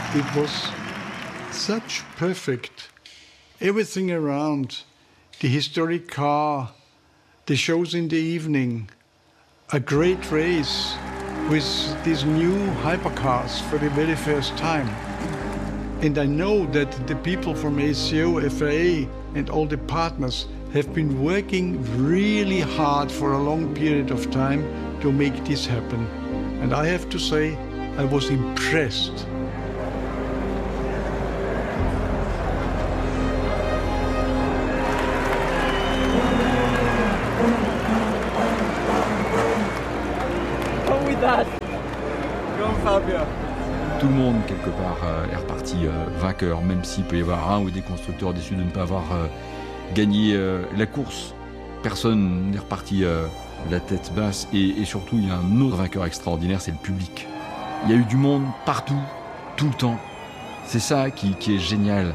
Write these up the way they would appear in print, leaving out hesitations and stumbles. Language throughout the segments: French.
It was such perfect. Everything around, the historic car, the shows in the evening, a great race with these new hypercars for the very first time. And I know that the people from ACO, FIA and all the partners have been working really hard for a long period of time to make this happen. And I have to say, I was impressed. Tout le monde, quelque part, est reparti vainqueur, même s'il peut y avoir un ou des constructeurs déçus de ne pas avoir gagné la course. Personne n'est reparti la tête basse. Et surtout, il y a un autre vainqueur extraordinaire, c'est le public. Il y a eu du monde partout, tout le temps. C'est ça qui est génial.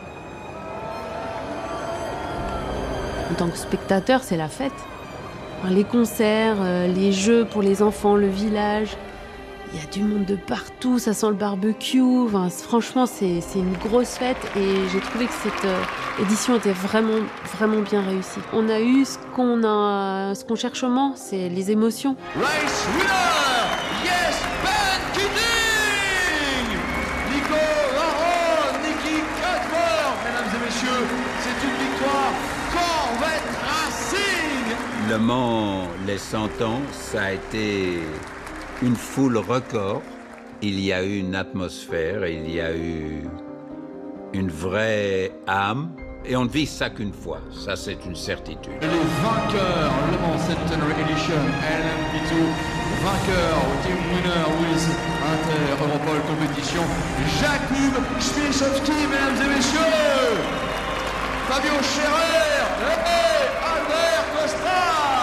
En tant que spectateur, c'est la fête. Les concerts, les jeux pour les enfants, le village. Il y a du monde de partout, ça sent le barbecue. Enfin, franchement, c'est une grosse fête et j'ai trouvé que cette édition était vraiment, vraiment bien réussie. On a eu ce qu'on cherche au Mans, c'est les émotions. Race winner, yes, Ben Keating, Nico Varro, Niki Cadwell. Mesdames et messieurs, c'est une victoire Corvette Racing. Le Mans, les 100 ans, ça a été une foule record. Il y a eu une atmosphère, il y a eu une vraie âme. Et on ne vit ça qu'une fois, ça c'est une certitude. Et les vainqueurs, Le Mans Centenary Edition, LMP2, vainqueur, team winner with Inter-Europol compétition, Jakub Śmieszowski, mesdames et messieurs, Fabio Scherer et Albert Costa.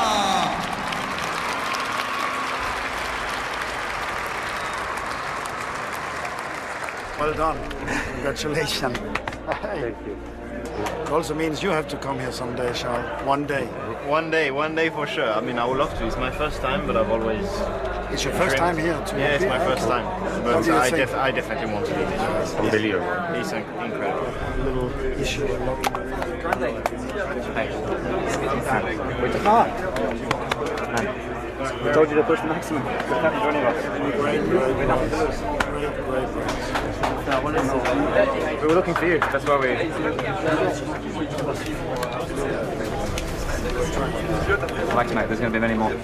Well done. Congratulations. Thank you. It also means you have to come here someday, Charles. One day. One day for sure. I mean, I would love to. It's my first time, but I've always... It's your first time here too? Yeah, it's my first time. But I definitely want to do this. It's unbelievable. It's incredible. A little issue. We told you to push maximum. Great. We were looking for you. That's why we... Max, mate, there's going to be many more.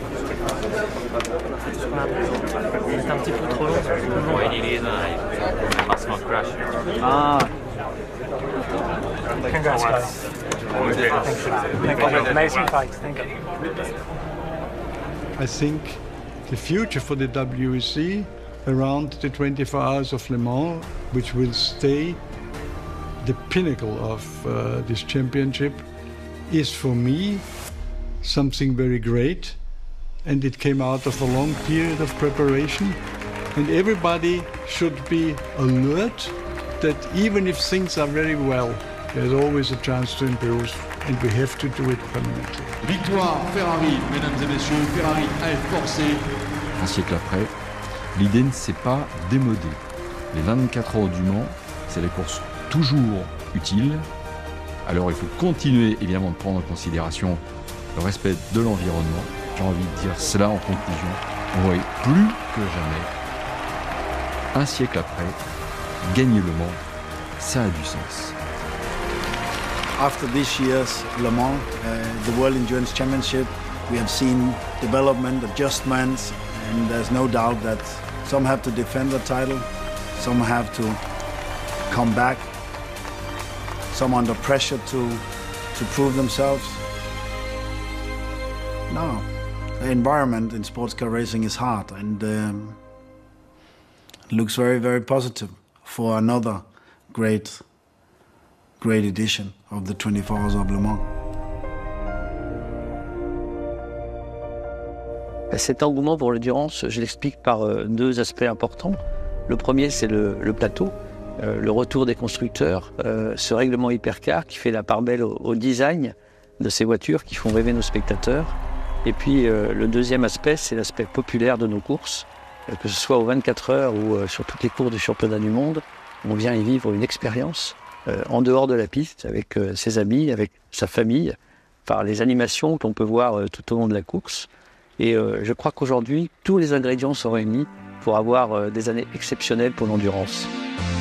C'est un petit peu trop long. When it is, I must not crash. Ah. Congrats, guys. Thank you. Amazing fight. Thank you. I think the future for the WEC around the 24 Hours of Le Mans, which will stay the pinnacle of this championship, is for me something very great. And it came out of a long period of preparation. And everybody should be alert that even if things are very well, there's always a chance to improve, and we have to do it permanently. Victoire Ferrari, mesdames et messieurs, Ferrari a forcé. Un siècle après, l'idée ne s'est pas démodée. Les 24 heures du Mans, c'est des courses toujours utiles. Alors il faut continuer évidemment de prendre en considération le respect de l'environnement. J'ai envie de dire cela en conclusion. On voit plus que jamais, un siècle après, gagner le Mans, ça a du sens. After this year's Le Mans, the World Endurance Championship, we have seen development, adjustments, and there's no doubt that some have to defend the title, some have to come back, some under pressure to prove themselves. No, the environment in sports car racing is hard, and it looks very, very positive for another great edition of the 24 Hours of Le Mans. Cet engouement pour l'endurance, je l'explique par deux aspects importants. Le premier, c'est le plateau, le retour des constructeurs, ce règlement hypercar qui fait la part belle au design de ces voitures qui font rêver nos spectateurs. Et puis le deuxième aspect, c'est l'aspect populaire de nos courses, que ce soit aux 24 heures ou sur toutes les courses du championnat du monde. on vient y vivre une expérience en dehors de la piste, avec ses amis, avec sa famille, par les animations qu'on peut voir tout au long de la course. Et je crois qu'aujourd'hui, tous les ingrédients sont réunis pour avoir des années exceptionnelles pour l'endurance.